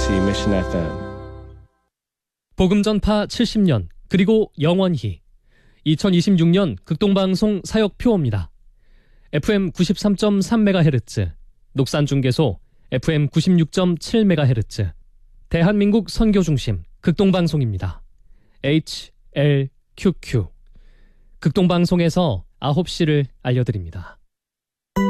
KBC Mission FM. 복음전파 70년 그리고 영원히 2026년 극동방송 사역표입니다. FM 93.3MHz, 녹산중계소 FM 96.7MHz, 대한민국 선교중심 극동방송입니다. HLQQ. 극동방송에서 9시를 알려드립니다.